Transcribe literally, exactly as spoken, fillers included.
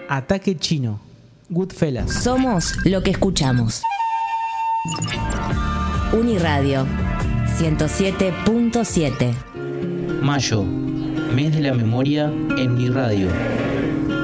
Ataque Chino, Goodfellas. Somos lo que escuchamos. Uniradio ciento siete punto siete. Mayo, mes de la memoria en mi radio.